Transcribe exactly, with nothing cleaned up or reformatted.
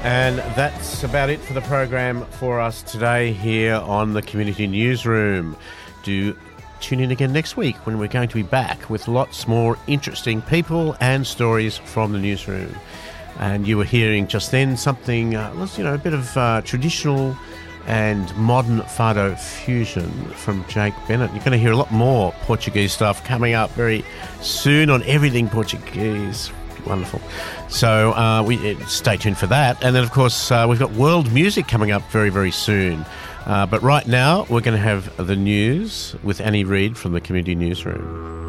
And that's about it for the program for us today here on the Community Newsroom. Do tune in again next week when we're going to be back with lots more interesting people and stories from the newsroom. And you were hearing just then something, uh, you know, a bit of uh, traditional and modern fado fusion from Jake Bennett. You're going to hear a lot more Portuguese stuff coming up very soon on Everything Portuguese. Wonderful. So uh, we stay tuned for that. And then, of course, uh, we've got world music coming up very, very soon. Uh, but right now, we're going to have the news with Annie Reid from the Community Newsroom.